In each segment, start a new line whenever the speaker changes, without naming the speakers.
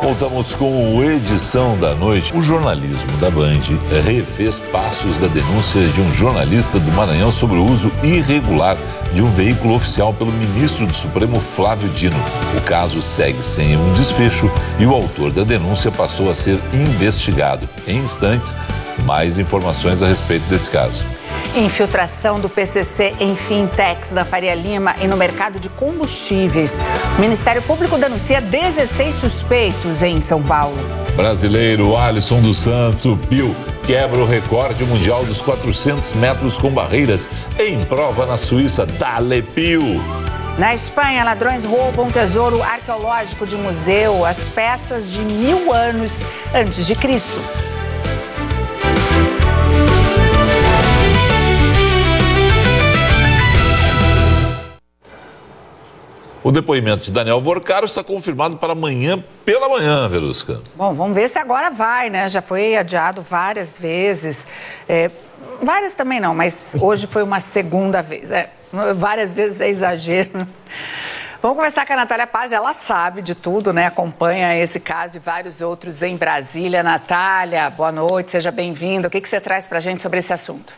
Voltamos com o Edição da Noite. O jornalismo da Band refez passos da denúncia de um jornalista do Maranhão sobre o uso irregular de um veículo oficial pelo ministro do Supremo, Flávio Dino. O caso segue sem um desfecho e o autor da denúncia passou a ser investigado. Em instantes, mais informações a respeito desse caso.
Infiltração do PCC em fintechs da Faria Lima e no mercado de combustíveis. O Ministério Público denuncia 16 suspeitos em São Paulo.
Brasileiro Alisson dos Santos, o Pio, quebra o recorde mundial dos 400 metros com barreiras em prova na Suíça. Dale Pio!
Na Espanha, ladrões roubam tesouro arqueológico de museu, as peças de 1000 anos antes de Cristo.
O depoimento de Daniel Vorcaro está confirmado para amanhã pela manhã, Verusca.
Bom, vamos ver se agora vai, né? Já foi adiado várias vezes. Várias também não, mas hoje foi uma segunda vez. Várias vezes é exagero. Vamos conversar com a Natália Paz, ela sabe de tudo, né? Acompanha esse caso e vários outros em Brasília. Natália, boa noite, seja bem-vinda. O que você traz para a gente sobre esse assunto?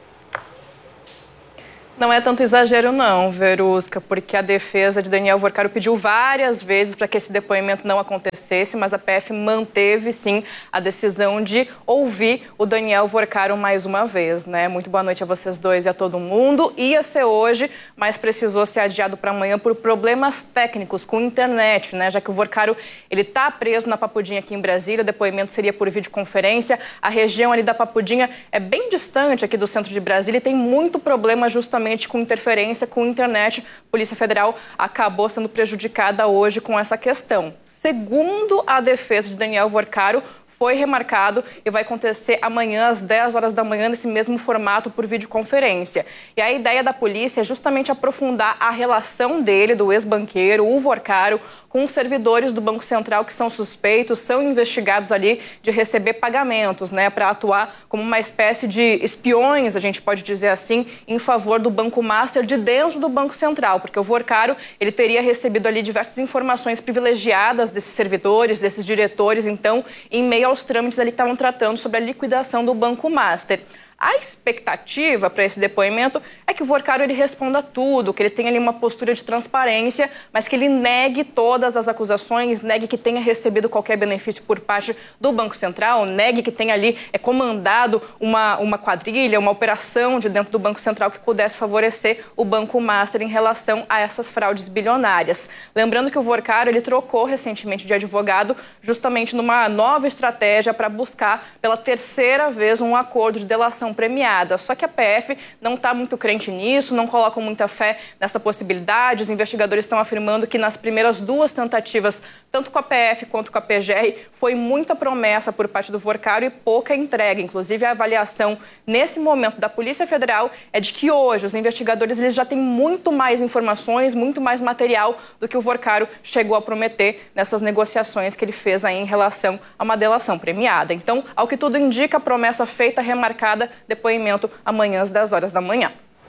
Não é tanto exagero não, Verusca, porque a defesa de Daniel Vorcaro pediu várias vezes para que esse depoimento não acontecesse, mas a PF manteve, sim, a decisão de ouvir o Daniel Vorcaro mais uma vez, né? Muito boa noite a vocês dois e a todo mundo. Ia ser hoje, mas precisou ser adiado para amanhã por problemas técnicos com internet, né? Já que o Vorcaro, ele tá preso na Papudinha aqui em Brasília, o depoimento seria por videoconferência. A região ali da Papudinha é bem distante aqui do centro de Brasília e tem muito problema justamente com interferência com internet. A Polícia Federal acabou sendo prejudicada hoje com essa questão. Segundo a defesa de Daniel Vorcaro, foi remarcado e vai acontecer amanhã às 10 horas da manhã nesse mesmo formato por videoconferência. E a ideia da polícia é justamente aprofundar a relação dele, do ex-banqueiro, o Vorcaro, com os servidores do Banco Central que são suspeitos, são investigados ali de receber pagamentos, né, para atuar como uma espécie de espiões, a gente pode dizer assim, em favor do Banco Master de dentro do Banco Central, porque o Vorcaro, ele teria recebido ali diversas informações privilegiadas desses servidores, desses diretores, então, em meio aos trâmites ali que estavam tratando sobre a liquidação do Banco Master. A expectativa para esse depoimento é que o Vorcaro ele responda tudo, que ele tenha ali uma postura de transparência, mas que ele negue todas as acusações, negue que tenha recebido qualquer benefício por parte do Banco Central, negue que tenha ali comandado uma quadrilha, uma operação de dentro do Banco Central que pudesse favorecer o Banco Master em relação a essas fraudes bilionárias. Lembrando que o Vorcaro ele trocou recentemente de advogado justamente numa nova estratégia para buscar pela terceira vez um acordo de delação premiada. Só que a PF não está muito crente nisso, não colocam muita fé nessa possibilidade. Os investigadores estão afirmando que nas primeiras duas tentativas, tanto com a PF quanto com a PGR, foi muita promessa por parte do Vorcaro e pouca entrega. Inclusive, a avaliação nesse momento da Polícia Federal é de que hoje os investigadores eles já têm muito mais informações, muito mais material do que o Vorcaro chegou a prometer nessas negociações que ele fez aí em relação a uma delação premiada. Então, ao que tudo indica, a promessa feita, remarcada, depoimento amanhã às 10 horas da manhã.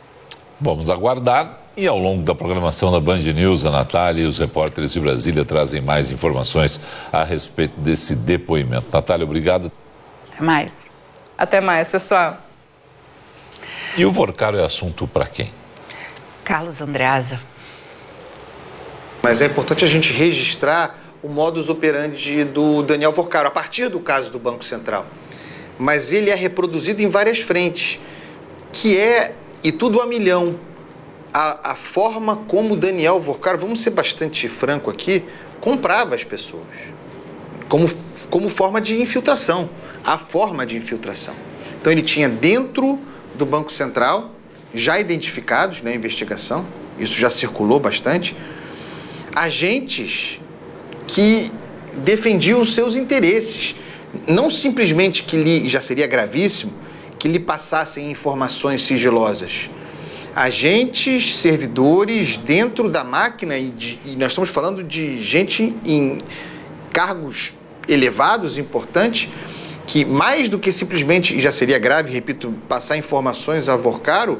Vamos aguardar e ao longo da programação da Band News, a Natália e os repórteres de Brasília trazem mais informações a respeito desse depoimento. Natália, obrigado.
Até mais.
Até mais, pessoal.
E o Vorcaro é assunto para quem?
Carlos Andreasa.
Mas é importante a gente registrar o modus operandi do Daniel Vorcaro, a partir do caso do Banco Central. Mas ele é reproduzido em várias frentes, que é, e tudo a milhão, a forma como o Daniel Vorcaro, vamos ser bastante franco aqui, comprava as pessoas, como forma de infiltração, a forma de infiltração. Então ele tinha dentro do Banco Central, já identificados na investigação, isso já circulou bastante, agentes que defendiam os seus interesses. Não simplesmente que lhe, já seria gravíssimo, que lhe passassem informações sigilosas. Agentes, servidores dentro da máquina, e nós estamos falando de gente em cargos elevados, importantes, que mais do que simplesmente, e já seria grave, repito, passar informações a Vorcaro,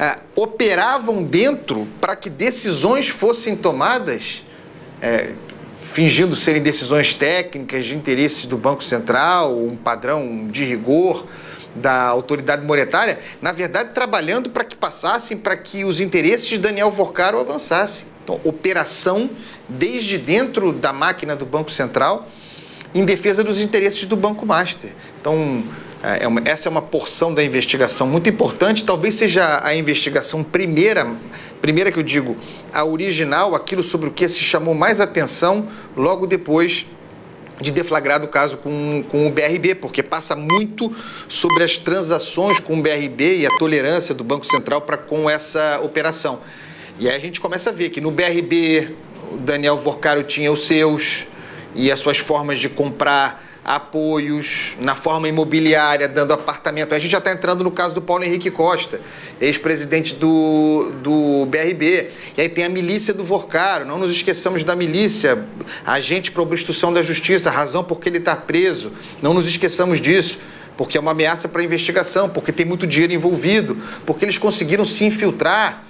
operavam dentro para que decisões fossem tomadas fingindo serem decisões técnicas de interesses do Banco Central, um padrão de rigor da autoridade monetária, na verdade trabalhando para que passassem, para que os interesses de Daniel Vorcaro avançassem. Então, operação desde dentro da máquina do Banco Central em defesa dos interesses do Banco Master. Então, essa é uma porção da investigação muito importante, talvez seja a investigação primeira que eu digo, a original, aquilo sobre o que se chamou mais atenção logo depois de deflagrado o caso com o BRB, porque passa muito sobre as transações com o BRB e a tolerância do Banco Central para com essa operação. E aí a gente começa a ver que no BRB o Daniel Vorcaro tinha os seus e as suas formas de comprar apoios, na forma imobiliária, dando apartamento. A gente já está entrando no caso do Paulo Henrique Costa, ex-presidente do BRB. E aí tem a milícia do Vorcaro, não nos esqueçamos da milícia, agente para obstrução da justiça, razão por que ele está preso, não nos esqueçamos disso, porque é uma ameaça para a investigação, porque tem muito dinheiro envolvido, porque eles conseguiram se infiltrar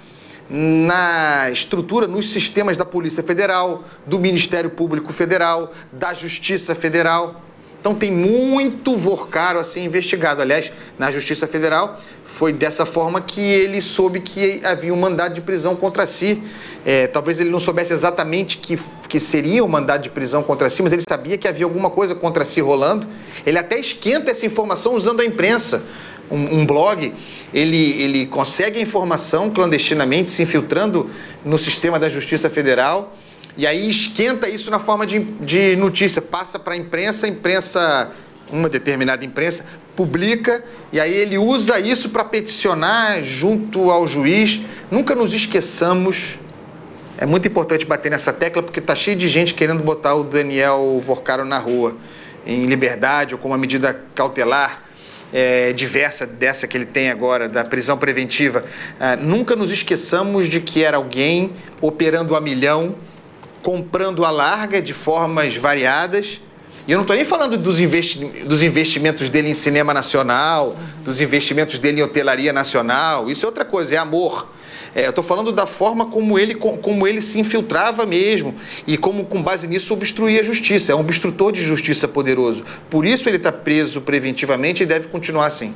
na estrutura, nos sistemas da Polícia Federal, do Ministério Público Federal, da Justiça Federal. Então tem muito Vorcaro a ser investigado. Aliás, na Justiça Federal foi dessa forma que ele soube que havia um mandado de prisão contra si. Talvez ele não soubesse exatamente que seria um mandado de prisão contra si, mas ele sabia que havia alguma coisa contra si rolando. Ele até esquenta essa informação usando a imprensa. Um blog, ele consegue a informação clandestinamente, se infiltrando no sistema da Justiça Federal, e aí esquenta isso na forma de notícia, passa para a imprensa, uma determinada imprensa, publica, e aí ele usa isso para peticionar junto ao juiz. Nunca nos esqueçamos, é muito importante bater nessa tecla, porque está cheio de gente querendo botar o Daniel Vorcaro na rua, em liberdade ou com uma medida cautelar, diversa dessa que ele tem agora, da prisão preventiva. Nunca nos esqueçamos de que era alguém operando a milhão, comprando a larga de formas variadas. E eu não estou nem falando dos investimentos dele em cinema nacional, dos investimentos dele em hotelaria nacional, isso é outra coisa, é amor. Eu estou falando da forma como ele se infiltrava mesmo e como, com base nisso, obstruía a justiça. É um obstrutor de justiça poderoso. Por isso ele está preso preventivamente e deve continuar assim.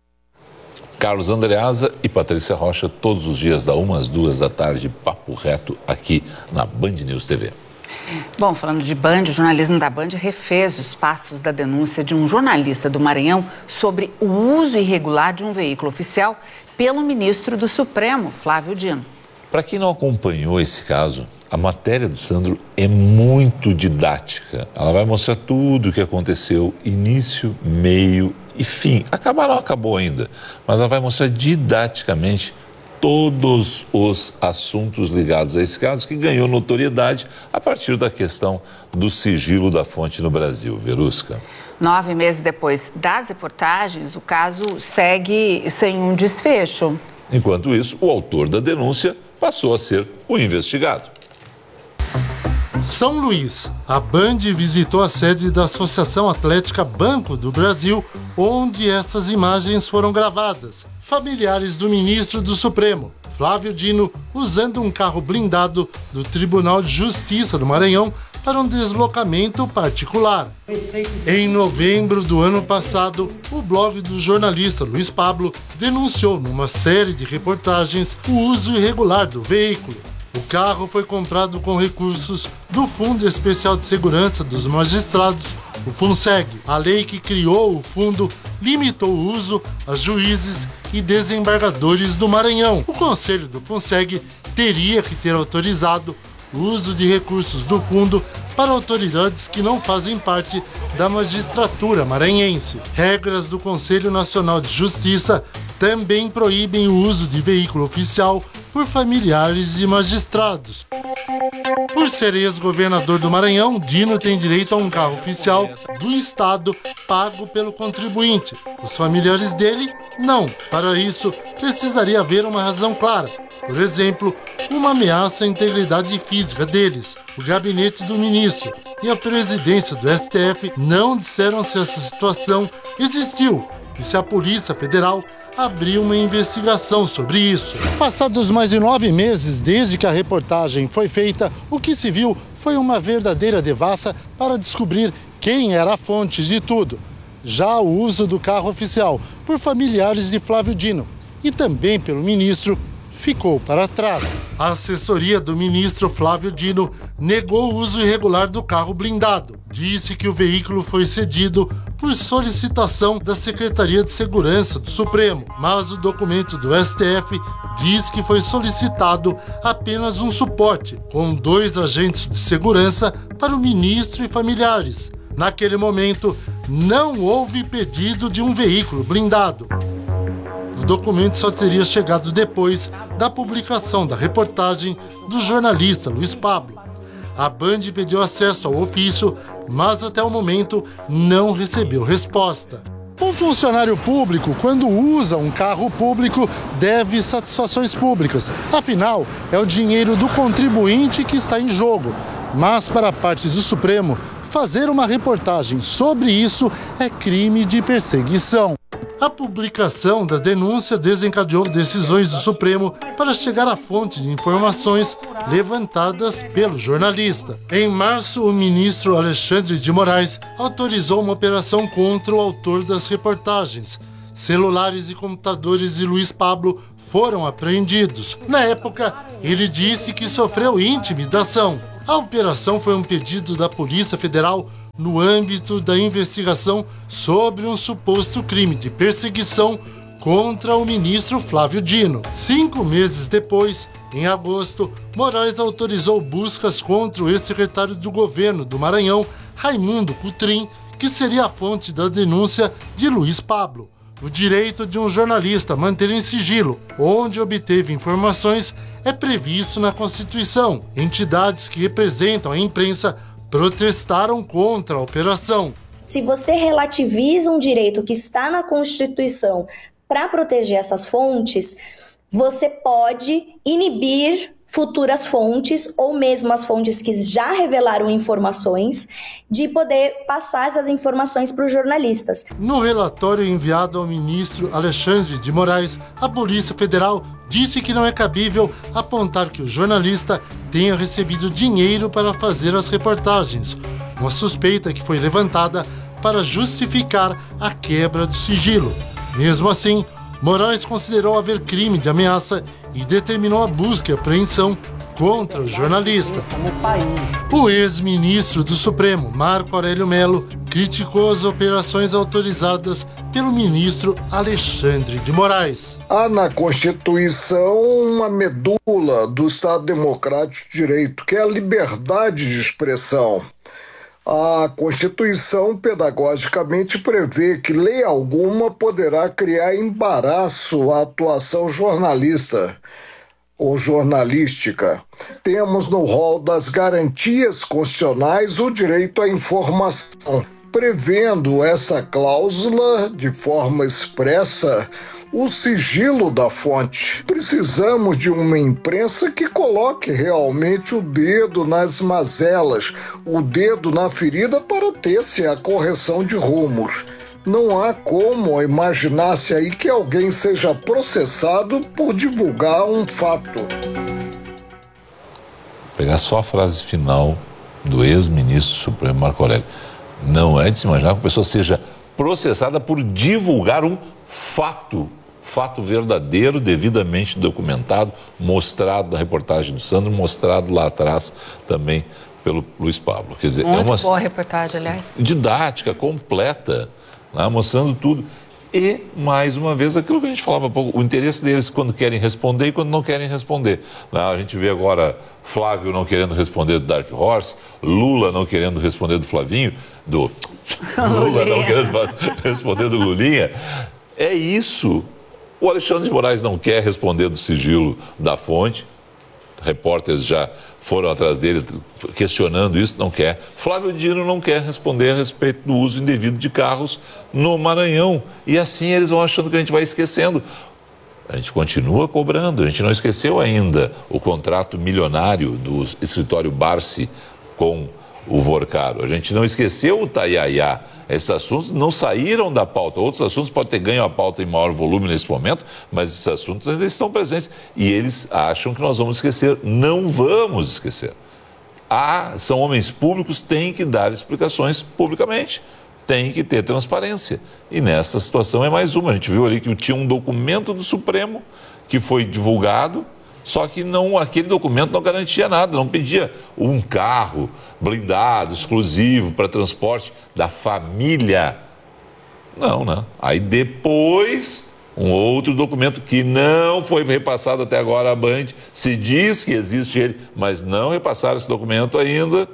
Carlos Andreasa e Patrícia Rocha, todos os dias, da 1 às 2 da tarde, papo reto aqui na Band News TV.
Bom, falando de Band, o jornalismo da Band refez os passos da denúncia de um jornalista do Maranhão sobre o uso irregular de um veículo oficial pelo ministro do Supremo, Flávio Dino.
Para quem não acompanhou esse caso, a matéria do Sandro é muito didática. Ela vai mostrar tudo o que aconteceu, início, meio e fim. Acabar não acabou ainda, mas ela vai mostrar didaticamente todos os assuntos ligados a esse caso, que ganhou notoriedade a partir da questão do sigilo da fonte no Brasil. Verusca.
9 meses depois das reportagens, o caso segue sem um desfecho.
Enquanto isso, o autor da denúncia passou a ser o investigado.
São Luís, a Band visitou a sede da Associação Atlética Banco do Brasil, onde essas imagens foram gravadas. Familiares do ministro do Supremo, Flávio Dino, usando um carro blindado do Tribunal de Justiça do Maranhão para um deslocamento particular. Em novembro do ano passado, o blog do jornalista Luiz Pablo denunciou numa série de reportagens o uso irregular do veículo. O carro foi comprado com recursos do Fundo Especial de Segurança dos Magistrados, o FUNSEG. A lei que criou o fundo limitou o uso a juízes e desembargadores do Maranhão. O conselho do FUNSEG teria que ter autorizado o uso de recursos do fundo para autoridades que não fazem parte da magistratura maranhense. Regras do Conselho Nacional de Justiça também proíbem o uso de veículo oficial por familiares de magistrados. Por ser ex-governador do Maranhão, Dino tem direito a um carro oficial do Estado pago pelo contribuinte. Os familiares dele, não. Para isso, precisaria haver uma razão clara. Por exemplo, uma ameaça à integridade física deles. O gabinete do ministro e a presidência do STF não disseram se essa situação existiu e se a Polícia Federal abriu uma investigação sobre isso. Passados mais de 9 meses desde que a reportagem foi feita, o que se viu foi uma verdadeira devassa para descobrir quem era a fonte de tudo. Já o uso do carro oficial por familiares de Flávio Dino e também pelo ministro ficou para trás. A assessoria do ministro Flávio Dino negou o uso irregular do carro blindado. Disse que o veículo foi cedido por solicitação da Secretaria de Segurança do Supremo, mas o documento do STF diz que foi solicitado apenas um suporte, com 2 agentes de segurança para o ministro e familiares. Naquele momento, não houve pedido de um veículo blindado. O documento só teria chegado depois da publicação da reportagem do jornalista Luiz Pablo. A Band pediu acesso ao ofício, mas até o momento não recebeu resposta. Um funcionário público, quando usa um carro público, deve satisfações públicas. Afinal, é o dinheiro do contribuinte que está em jogo. Mas, para a parte do Supremo, fazer uma reportagem sobre isso é crime de perseguição. A publicação da denúncia desencadeou decisões do Supremo para chegar à fonte de informações levantadas pelo jornalista. Em março, o ministro Alexandre de Moraes autorizou uma operação contra o autor das reportagens. Celulares e computadores de Luiz Pablo foram apreendidos. Na época, ele disse que sofreu intimidação. A operação foi um pedido da Polícia Federal no âmbito da investigação sobre um suposto crime de perseguição contra o ministro Flávio Dino. 5 meses depois, em agosto, Moraes autorizou buscas contra o ex-secretário do governo do Maranhão, Raimundo Cotrim, que seria a fonte da denúncia de Luiz Pablo. O direito de um jornalista a manter em sigilo onde obteve informações é previsto na Constituição. Entidades que representam a imprensa protestaram contra a operação.
Se você relativiza um direito que está na Constituição para proteger essas fontes, você pode inibir futuras fontes ou mesmo as fontes que já revelaram informações de poder passar essas informações para os jornalistas.
No relatório enviado ao ministro Alexandre de Moraes, a Polícia Federal disse que não é cabível apontar que o jornalista tenha recebido dinheiro para fazer as reportagens, uma suspeita que foi levantada para justificar a quebra do sigilo. Mesmo assim, Moraes considerou haver crime de ameaça e determinou a busca e apreensão contra o jornalista. O ex-ministro do Supremo, Marco Aurélio Mello, criticou as operações autorizadas pelo ministro Alexandre de Moraes.
Há na Constituição uma medula do Estado Democrático de Direito, que é a liberdade de expressão. A Constituição, pedagogicamente, prevê que lei alguma poderá criar embaraço à atuação jornalista ou jornalística. Temos no rol das garantias constitucionais o direito à informação. Prevendo essa cláusula de forma expressa, o sigilo da fonte. Precisamos de uma imprensa que coloque realmente o dedo nas mazelas, o dedo na ferida para ter-se a correção de rumos. Não há como imaginar-se aí que alguém seja processado por divulgar um fato.
Vou pegar só a frase final do ex-ministro Supremo Marco Aurélio. Não é de se imaginar que a pessoa seja processada por divulgar um fato verdadeiro, devidamente documentado, mostrado na reportagem do Sandro, mostrado lá atrás também pelo Luiz Pablo. Quer dizer,
muito
é uma
boa reportagem, aliás.
Didática, completa, né, mostrando tudo. E, mais uma vez, aquilo que a gente falava há pouco, o interesse deles quando querem responder e quando não querem responder. A gente vê agora Flávio não querendo responder do Dark Horse, Lula não querendo responder do Flavinho, Lula não querendo responder do Lulinha. É isso. O Alexandre de Moraes não quer responder do sigilo da fonte. Repórteres já foram atrás dele questionando isso, não quer. Flávio Dino não quer responder a respeito do uso indevido de carros no Maranhão. E assim eles vão achando que a gente vai esquecendo. A gente continua cobrando, a gente não esqueceu ainda o contrato milionário do escritório Barsi com o Vorcaro. A gente não esqueceu o Taiaiá. Esses assuntos não saíram da pauta. Outros assuntos podem ter ganho a pauta em maior volume nesse momento, mas esses assuntos ainda estão presentes. E eles acham que nós vamos esquecer. Não vamos esquecer. São homens públicos, têm que dar explicações publicamente, tem que ter transparência. E nessa situação é mais uma. A gente viu ali que tinha um documento do Supremo que foi divulgado, só que aquele documento não garantia nada, não pedia um carro blindado, exclusivo para transporte da família. Não, né? Aí depois, um outro documento que não foi repassado até agora à Band, se diz que existe ele, mas não repassaram esse documento ainda,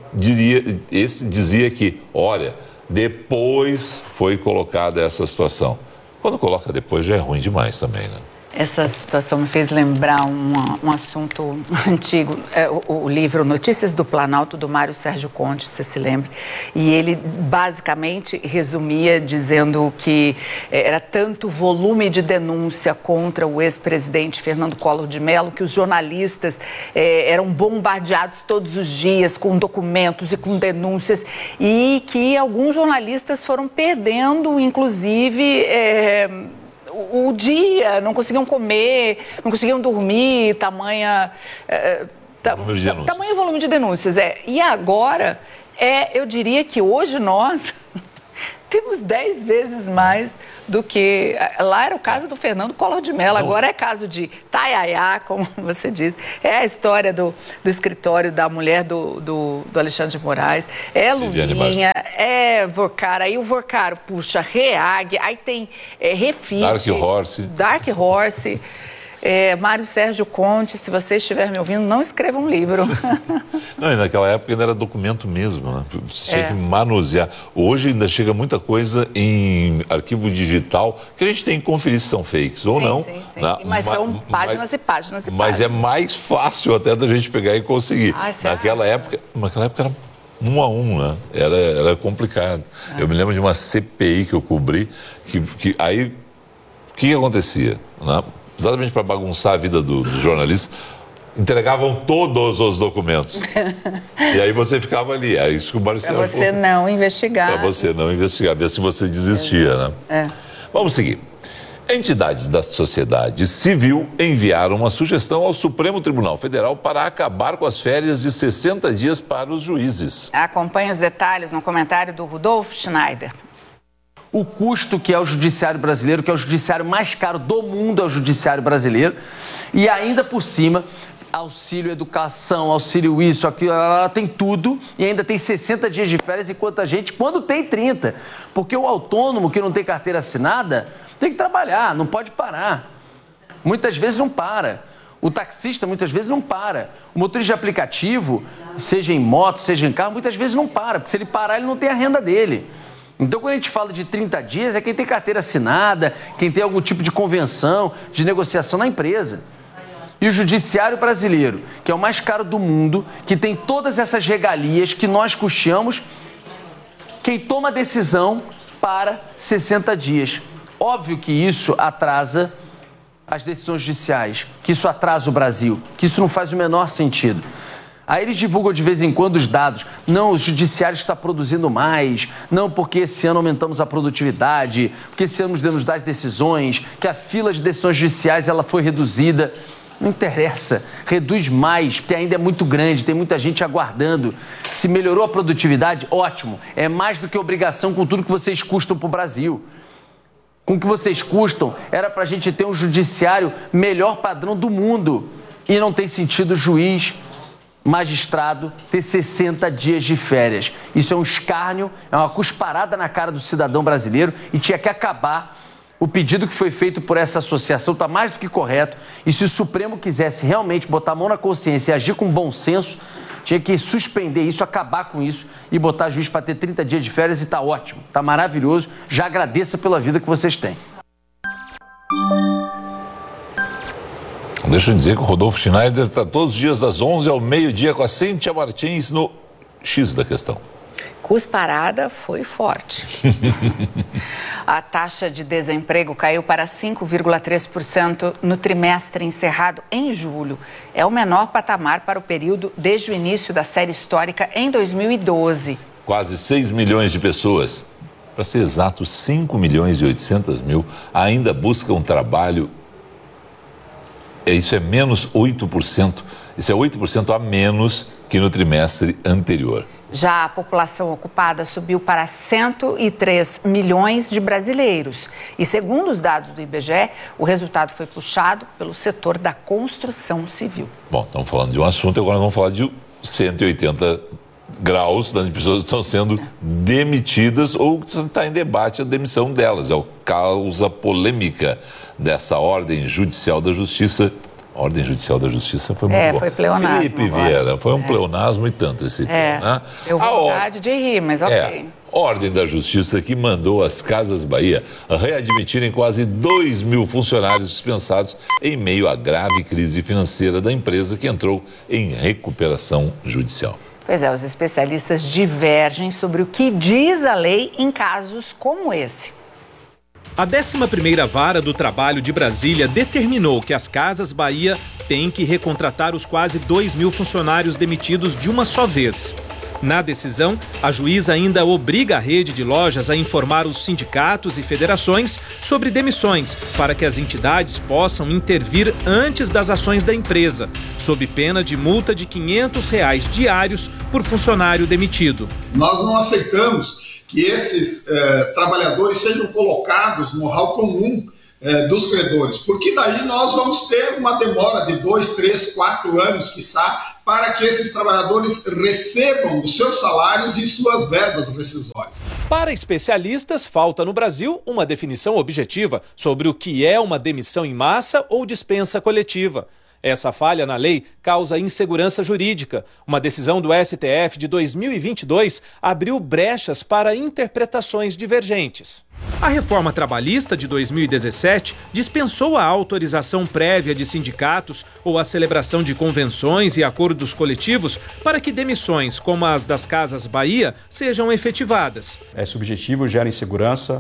dizia que, olha, depois foi colocada essa situação. Quando coloca depois já é ruim demais também, né?
Essa situação me fez lembrar um assunto antigo, o livro Notícias do Planalto, do Mário Sérgio Conte, você se lembra? E ele basicamente resumia dizendo que era tanto volume de denúncia contra o ex-presidente Fernando Collor de Mello que os jornalistas eram bombardeados todos os dias com documentos e com denúncias e que alguns jornalistas foram perdendo, inclusive... o dia, não conseguiam comer, não conseguiam dormir, tamanho volume de denúncias. E agora, eu diria que hoje nós temos 10 vezes mais do que... Lá era o caso do Fernando Collor de Mello, agora é caso de Tayayá, como você diz. É a história do escritório da mulher do Alexandre de Moraes, é Luvinha, é Vorcaro, aí o Vorcaro puxa Reag, aí tem Refit, Dark Horse. Mário Sérgio Conte, se você estiver me ouvindo, não escreva um livro.
Não, e naquela época ainda era documento mesmo, né? Você tinha que manusear. Hoje ainda chega muita coisa em arquivo digital que a gente tem que conferir se são fakes ou não.
Sim. Mas são páginas e páginas e
páginas. Mas é mais fácil até da gente pegar e conseguir. Naquela época era 1 a 1, né? Era complicado. Eu me lembro de uma CPI que eu cobri, que aí, o que acontecia, né? Exatamente para bagunçar a vida dos jornalistas, entregavam todos os documentos. E aí você ficava ali. É isso que o Marcelo...
Para você não investigar.
Para você não investigar, ver se você desistia, né? Vamos seguir. Entidades da sociedade civil enviaram uma sugestão ao Supremo Tribunal Federal para acabar com as férias de 60 dias para os juízes.
Acompanhe os detalhes no comentário do Rudolf Schneider.
O custo que é o judiciário brasileiro, que é o judiciário mais caro do mundo, é o judiciário brasileiro. E ainda por cima, auxílio educação, auxílio isso, aquilo, tem tudo. E ainda tem 60 dias de férias, enquanto a gente, quando tem 30. Porque o autônomo que não tem carteira assinada tem que trabalhar, não pode parar. Muitas vezes não para. O taxista muitas vezes não para. O motorista de aplicativo, seja em moto, seja em carro, muitas vezes não para. Porque se ele parar, ele não tem a renda dele. Então, quando a gente fala de 30 dias, é quem tem carteira assinada, quem tem algum tipo de convenção, de negociação na empresa. E o judiciário brasileiro, que é o mais caro do mundo, que tem todas essas regalias que nós custeamos, quem toma a decisão para 60 dias. Óbvio que isso atrasa as decisões judiciais, que isso atrasa o Brasil, que isso não faz o menor sentido. Aí eles divulgam de vez em quando os dados. Não, o judiciário está produzindo mais. Não, porque esse ano aumentamos a produtividade. Porque esse ano nos deu as decisões. Que a fila de decisões judiciais ela foi reduzida. Não interessa. Reduz mais, porque ainda é muito grande. Tem muita gente aguardando. Se melhorou a produtividade, ótimo. É mais do que obrigação com tudo que vocês custam para o Brasil. Com o que vocês custam, era para a gente ter um judiciário melhor padrão do mundo. E não tem sentido juiz, magistrado ter 60 dias de férias. Isso é um escárnio, é uma cusparada na cara do cidadão brasileiro e tinha que acabar. O pedido que foi feito por essa associação está mais do que correto. E se o Supremo quisesse realmente botar a mão na consciência e agir com bom senso, tinha que suspender isso, acabar com isso e botar juiz para ter 30 dias de férias e está ótimo, está maravilhoso. Já agradeça pela vida que vocês têm.
Deixa eu dizer que o Rodolfo Schneider está todos os dias das 11 ao meio-dia com a Cíntia Martins no X da Questão.
Cusparada foi forte. A taxa de desemprego caiu para 5,3% no trimestre encerrado em julho. É o menor patamar para o período desde o início da série histórica em 2012.
Quase 6 milhões de pessoas, para ser exato, 5 milhões e 800 mil, ainda buscam trabalho Isso é menos 8%. Isso é 8% a menos que no trimestre anterior.
Já a população ocupada subiu para 103 milhões de brasileiros. E segundo os dados do IBGE, o resultado foi puxado pelo setor da construção civil.
Bom, estamos falando de um assunto, agora vamos falar de 180 graus das pessoas que estão sendo demitidas ou que está em debate a demissão delas. É a causa polêmica dessa ordem judicial da justiça. A ordem judicial da justiça foi muito boa.
Foi pleonasmo.
Felipe Vieira, foi um pleonasmo e tanto esse tema, né?
Deu vontade de rir, mas ok.
Ordem da Justiça que mandou as Casas Bahia readmitirem quase 2 mil funcionários dispensados em meio à grave crise financeira da empresa que entrou em recuperação judicial.
Pois é, os especialistas divergem sobre o que diz a lei em casos como esse.
A 11ª Vara do Trabalho de Brasília determinou que as Casas Bahia têm que recontratar os quase 2 mil funcionários demitidos de uma só vez. Na decisão, a juíza ainda obriga a rede de lojas a informar os sindicatos e federações sobre demissões, para que as entidades possam intervir antes das ações da empresa, sob pena de multa de R$ 500 diários por funcionário demitido.
Nós não aceitamos que esses trabalhadores sejam colocados no rol comum dos credores, porque daí nós vamos ter uma demora de 2, 3, 4 anos, quiçá, para que esses trabalhadores recebam os seus salários e suas verbas rescisórias.
Para especialistas, falta no Brasil uma definição objetiva sobre o que é uma demissão em massa ou dispensa coletiva. Essa falha na lei causa insegurança jurídica. Uma decisão do STF de 2022 abriu brechas para interpretações divergentes. A reforma trabalhista de 2017 dispensou a autorização prévia de sindicatos ou a celebração de convenções e acordos coletivos para que demissões como as das Casas Bahia sejam efetivadas.
É subjetivo, gera insegurança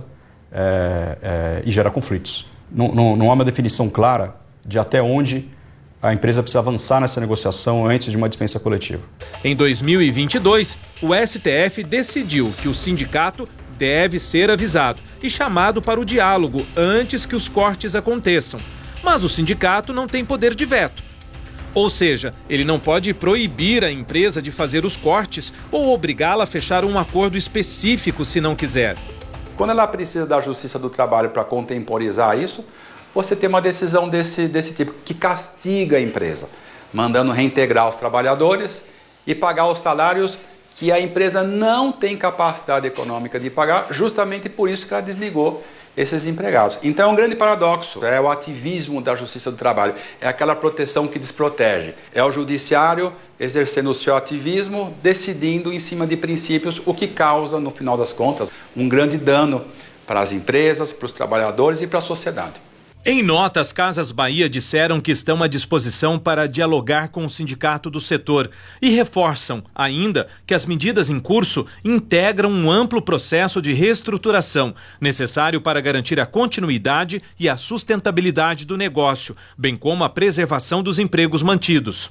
e gera conflitos. Não há uma definição clara de até onde a empresa precisa avançar nessa negociação antes de uma dispensa coletiva.
Em 2022, o STF decidiu que o sindicato deve ser avisado e chamado para o diálogo antes que os cortes aconteçam. Mas o sindicato não tem poder de veto. Ou seja, ele não pode proibir a empresa de fazer os cortes ou obrigá-la a fechar um acordo específico se não quiser.
Quando ela precisa da Justiça do Trabalho para contemporizar isso, você tem uma decisão desse tipo, que castiga a empresa, mandando reintegrar os trabalhadores e pagar os salários que a empresa não tem capacidade econômica de pagar, justamente por isso que ela desligou esses empregados. Então é um grande paradoxo, é o ativismo da Justiça do Trabalho, é aquela proteção que desprotege. É o judiciário exercendo o seu ativismo, decidindo em cima de princípios, o que causa, no final das contas, um grande dano para as empresas, para os trabalhadores e para a sociedade.
Em nota, as Casas Bahia disseram que estão à disposição para dialogar com o sindicato do setor e reforçam ainda que as medidas em curso integram um amplo processo de reestruturação necessário para garantir a continuidade e a sustentabilidade do negócio, bem como a preservação dos empregos mantidos.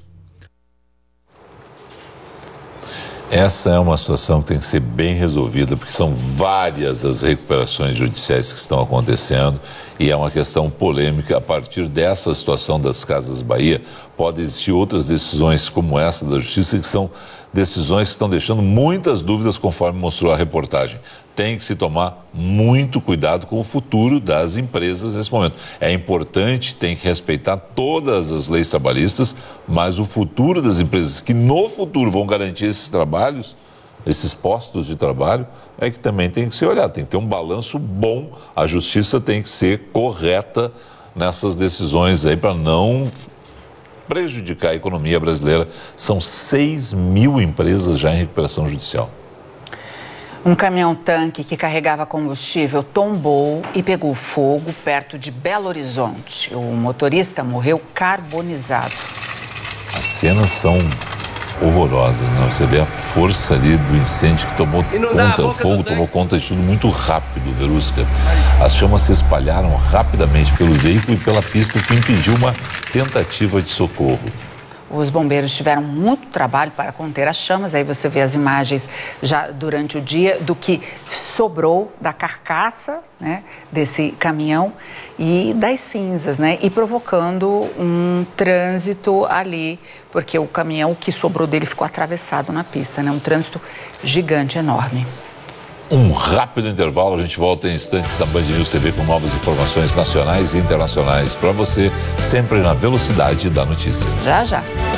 Essa é uma situação que tem que ser bem resolvida, porque são várias as recuperações judiciais que estão acontecendo e é uma questão polêmica. A partir dessa situação das Casas Bahia, podem existir outras decisões como essa da Justiça, que são decisões que estão deixando muitas dúvidas, conforme mostrou a reportagem. Tem que se tomar muito cuidado com o futuro das empresas nesse momento. É importante, tem que respeitar todas as leis trabalhistas, mas o futuro das empresas que no futuro vão garantir esses trabalhos, esses postos de trabalho, é que também tem que se olhar. Tem que ter um balanço bom, a justiça tem que ser correta nessas decisões aí para não prejudicar a economia brasileira. São 6 mil empresas já em recuperação judicial.
Um caminhão-tanque que carregava combustível tombou e pegou fogo perto de Belo Horizonte. O motorista morreu carbonizado.
As cenas são horrorosas, né? Você vê a força ali do incêndio que tomou conta, o fogo tomou conta de tudo muito rápido, Verusca. As chamas se espalharam rapidamente pelo veículo e pela pista, o que impediu uma tentativa de socorro.
Os bombeiros tiveram muito trabalho para conter as chamas. Aí você vê as imagens já durante o dia do que sobrou da carcaça, né, desse caminhão e das cinzas, né, e provocando um trânsito ali, porque o caminhão, o que sobrou dele ficou atravessado na pista, né, um trânsito gigante, enorme.
Um rápido intervalo, a gente volta em instantes na Band News TV com novas informações nacionais e internacionais para você, sempre na velocidade da notícia.
Já, já.